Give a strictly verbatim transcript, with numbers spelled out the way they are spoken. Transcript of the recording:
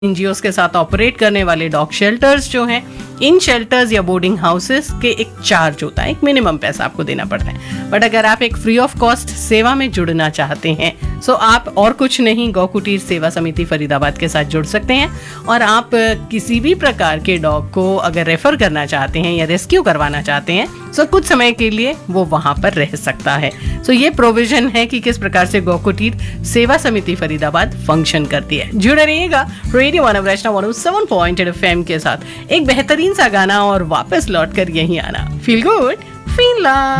NGOs के साथ operate करने वाले डॉग शेल्टर्स जो हैं, इन शेल्टर्स या बोर्डिंग हाउसेस के एक चार्ज होता है, एक मिनिमम पैसा आपको देना पड़ता है। बट अगर आप एक फ्री ऑफ कॉस्ट सेवा में जुड़ना चाहते हैं, सो आप और कुछ नहीं, गौ कुटीर सेवा समिति फरीदाबाद के साथ जुड़ सकते हैं। और आप किसी भी प्रकार के डॉग को अगर रेफर करना चाहते हैं या रेस्क्यू करवाना चाहते हैं, सो कुछ समय के लिए वो वहां पर रह सकता है। सो ये प्रोविजन है कि किस प्रकार से गौ कुटीर सेवा समिति फरीदाबाद फंक्शन करती है। जुड़े रहिएगा रेडियो वन वैष्णव वन सेवन पॉइंट एफएम के साथ। एक बेहतरीन सा गाना और वापस लौट कर यहीं आना। Feel good feel love.